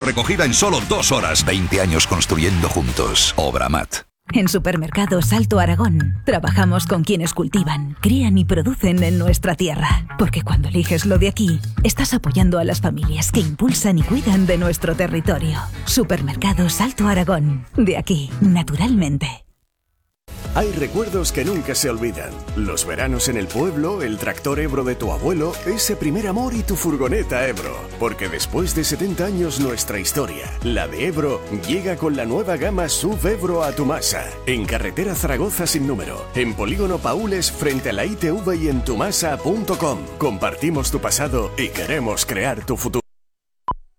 recogida en solo 2 horas. 20 años construyendo juntos. Obramat. En Supermercados Alto Aragón trabajamos con quienes cultivan, crían y producen en nuestra tierra. Porque cuando eliges lo de aquí, estás apoyando a las familias que impulsan y cuidan de nuestro territorio. Supermercados Alto Aragón. De aquí, naturalmente. Hay recuerdos que nunca se olvidan. Los veranos en el pueblo, el tractor Ebro de tu abuelo, ese primer amor y tu furgoneta Ebro. Porque después de 70 años nuestra historia, la de Ebro, llega con la nueva gama SUV Ebro a Tumasa. En carretera Zaragoza sin número, en Polígono Paules frente a la ITV y en tumasa.com. Compartimos tu pasado y queremos crear tu futuro.